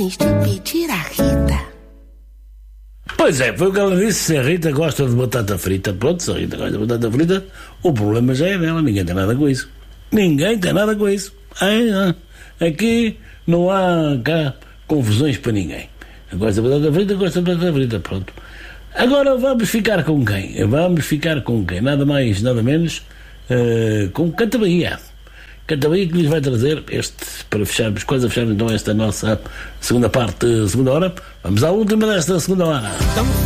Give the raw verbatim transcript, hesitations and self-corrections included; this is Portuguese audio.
tens de pedir à Rita. Pois é, foi o que ela disse. Se a Rita gosta de batata frita, pronto, se a Rita gosta de batata frita, o problema já é dela, ninguém tem nada com isso. Ninguém tem nada com isso. Aqui não há cá confusões para ninguém. Gosta de batata frita, gosta de batata frita, pronto. Agora vamos ficar com quem? Vamos ficar com quem? Nada mais, nada menos, uh, com Canta Bahia. Canta Bahia que lhes vai trazer este, para fecharmos, quase a fechar então esta nossa segunda parte, segunda hora. Vamos à última desta segunda hora.